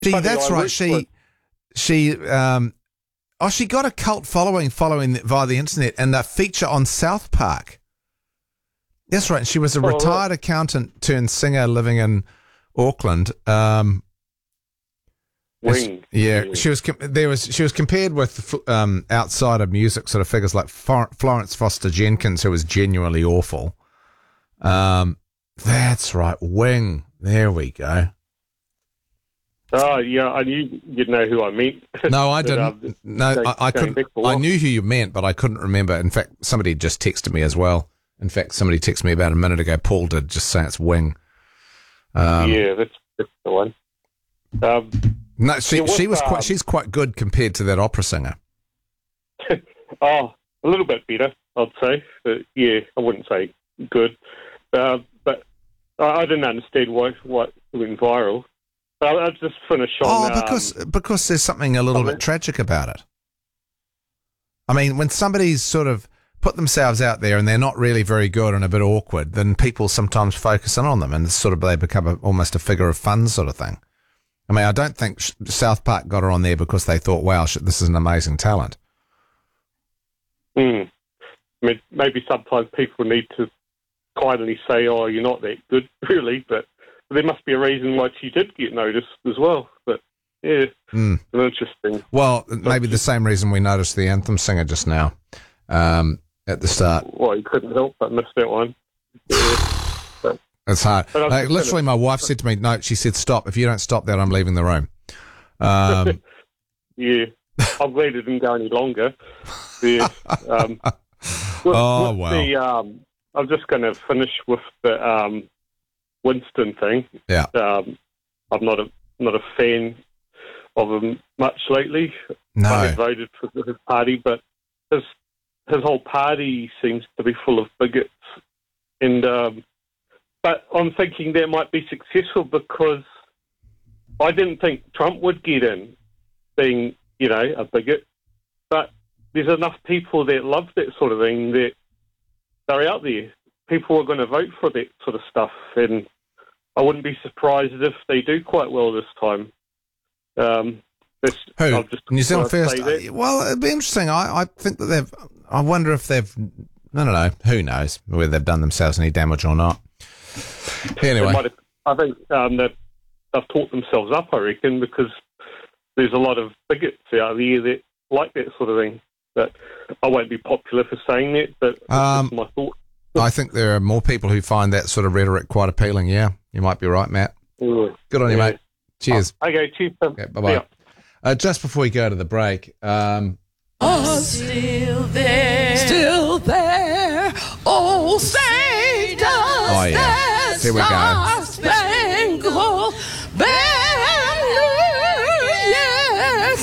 That's right. She got a cult following via the internet and a feature on South Park. That's right. She was a retired accountant turned singer living in Auckland. Wing. Yeah, she was compared with outside of music sort of figures like Florence Foster Jenkins, who was genuinely awful. That's right, Wing. There we go. Oh yeah, I knew you'd know who I meant. No, I didn't. I couldn't. I knew who you meant, but I couldn't remember. In fact, somebody just texted me as well. In fact, somebody texted me about a minute ago. Paul did, just say it's Wing. Yeah, that's the one. No, she's quite good compared to that opera singer. A little bit better, I'd say. But yeah, I wouldn't say good. But I didn't understand why it went viral. But I'll just finish on... because there's something a little bit tragic about it. I mean, when somebody's sort of put themselves out there and they're not really very good and a bit awkward, then people sometimes focus in on them and sort of they become almost a figure of fun sort of thing. I mean, I don't think South Park got her on there because they thought, wow, this is an amazing talent. I mean, maybe sometimes people need to kindly say, oh, you're not that good, really, but there must be a reason why she did get noticed as well. But, yeah, interesting. Well, maybe the same reason we noticed the anthem singer just now at the start. Well, you couldn't help but miss that one. Yeah. It's hard. Literally, my wife said to me, no, she said, stop. If you don't stop that, I'm leaving the room. Yeah. I'm glad it didn't go any longer. Yeah. Wow. I'm just going to finish with the Winston thing. Yeah. I'm not a fan of him much lately. No. I voted for his party, but his whole party seems to be full of bigots. And but I'm thinking that might be successful because I didn't think Trump would get in being, a bigot. But there's enough people that love that sort of thing that they're out there. People are going to vote for that sort of stuff, and I wouldn't be surprised if they do quite well this time. Who? New Zealand First? Well, it'd be interesting. I think that I wonder if they've... I don't know. Who knows whether they've done themselves any damage or not. Anyway. I think they've taught themselves up, I reckon, because there's a lot of bigots out there that like that sort of thing. But I won't be popular for saying that, but that's my thought. I think there are more people who find that sort of rhetoric quite appealing, yeah. You might be right, Matt. Good on you, mate. Cheers. Okay, cheers. Okay, bye-bye. Just before we go to the break... still there, oh, say does yeah. Here we go. Spangled Banner yet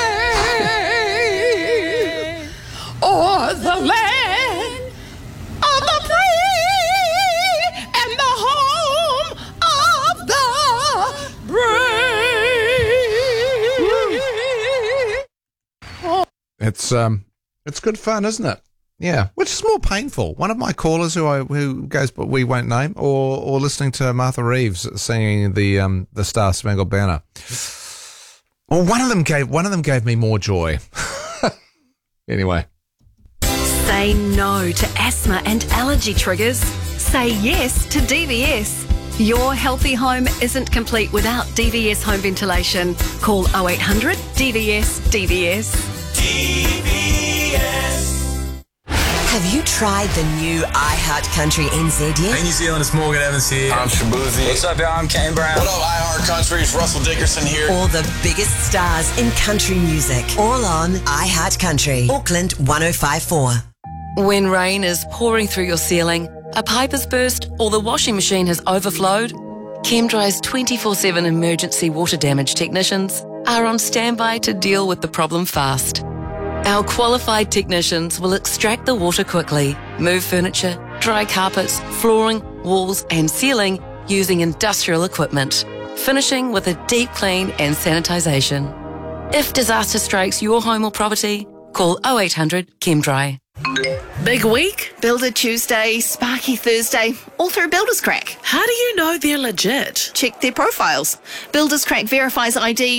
wave o'er the land of the free and the home of the brave. It's good fun, isn't it? Yeah, which is more painful? One of my callers who goes, but we won't name, or listening to Martha Reeves singing the Star Spangled Banner. Well, one of them gave me more joy. Anyway. Say no to asthma and allergy triggers. Say yes to DVS. Your healthy home isn't complete without DVS home ventilation. Call 0800 DVS DVS. DVS. Have you tried the new iHeart Country NZ yet? Hey New Zealand, it's Morgan Evans here. I'm Shabuzi. What's up, y'all? I'm Kane Brown. What up, iHeart Country? It's Russell Dickerson here. All the biggest stars in country music. All on iHeart Country. Auckland 1054. When rain is pouring through your ceiling, a pipe has burst, or the washing machine has overflowed, ChemDry's 24/7 emergency water damage technicians are on standby to deal with the problem fast. Our qualified technicians will extract the water quickly, move furniture, dry carpets, flooring, walls and ceiling using industrial equipment, finishing with a deep clean and sanitisation. If disaster strikes your home or property, call 0800 ChemDry. Big week? Builder Tuesday, Sparky Thursday, all through Builders Crack. How do you know they're legit? Check their profiles. Builders Crack verifies ID